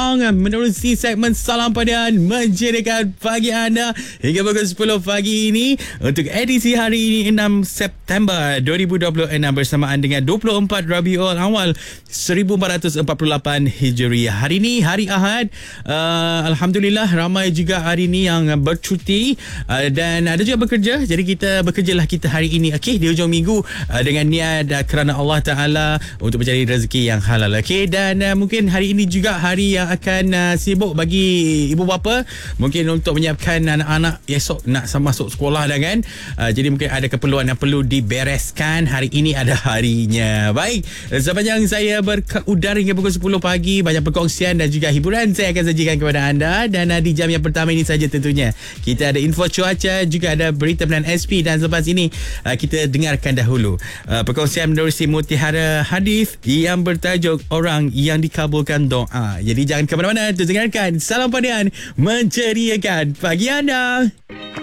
Awang menerusi segmen Salam Padian menjadikan pagi anda hingga pukul 10 pagi ini untuk edisi hari ini 6 September 2026 bersamaan dengan 24 Rabiul Awal 1448 Hijriah. Hari ini hari Ahad. Alhamdulillah ramai juga hari ini yang bercuti dan ada juga bekerja. Jadi kita bekerjalah kita hari ini di hujung minggu dengan niat kerana Allah Ta'ala untuk mencari rezeki yang halal. Dan mungkin hari ini juga hari yang akan sibuk bagi ibu bapa, mungkin untuk menyiapkan anak-anak esok nak masuk sekolah dah kan. Jadi mungkin ada keperluan yang perlu dibereskan. Hari ini ada harinya. Baik, sepanjang saya berudara hingga pukul 10 pagi, banyak perkongsian dan juga hiburan saya akan sajikan kepada anda. Dan di jam yang pertama ini saja tentunya kita ada info cuaca, juga ada berita pilihan SP, dan selepas ini kita dengarkan dahulu perkongsian menerusi mutiara hadis yang bertajuk orang yang dikabulkan doa. Jadi jangan ke mana-mana, terus dengarkan Salam Padian menceriakan pagi anda.